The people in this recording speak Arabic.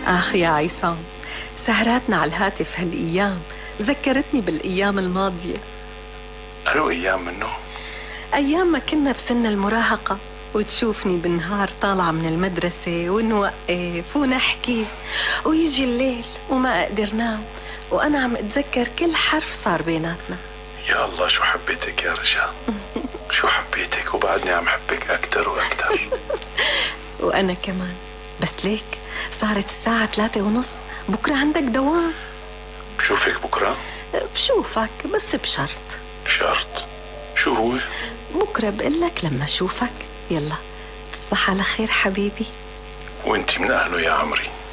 آخ يا عصام، سهراتنا على الهاتف هالأيام ذكرتني بالأيام الماضية. أنو أيام منه؟ أيام ما كنا بسن المراهقة وتشوفني بالنهار طالعة من المدرسة ونوقف ونحكي ويجي الليل وما أقدر نام وأنا عم أتذكر كل حرف صار بيناتنا. يا الله شو حبيتك يا رجال. شو حبيتك وبعدني عم حبك أكتر وأكتر. وأنا كمان. بس ليك صارت الساعة 3:30، بكرة عندك دوام. بشوفك بكرة؟ بشوفك بس بشرط. شرط؟ شو هو؟ بكرة بقلك لما أشوفك. يلا تصبح على خير حبيبي. وانتي من أهله يا عمري.